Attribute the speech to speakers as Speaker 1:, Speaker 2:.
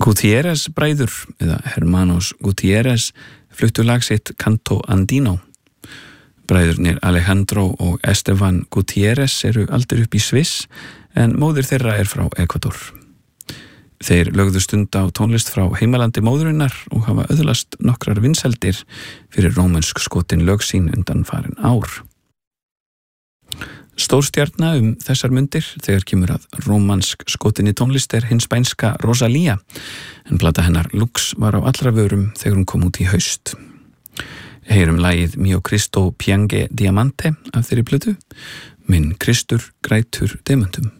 Speaker 1: Gutierrez bræður, eða Hermanos Gutierrez, fluttu lag sitt Canto Andino. Bræðurnir Alejandro og Esteban Gutierrez eru aldir upp í Sviss, en móðir þeirra er frá Ekvador. Þeir lögðu stund á tónlist frá heimalandi móðurinnar og hafa öðlast nokkrar vinsældir fyrir rómönsk skotin lög sín undanfarin ár. Stórstjarna þessar mundir þegar kemur að rómansk skotinni tónlist er hin spænska Rosalía, en plata hennar Lux var á allra vörum þegar hún kom út í haust. Heyrum lagið Mio Cristo Piange Diamante af þeirri plötu, Minn Kristur grætur demöntum.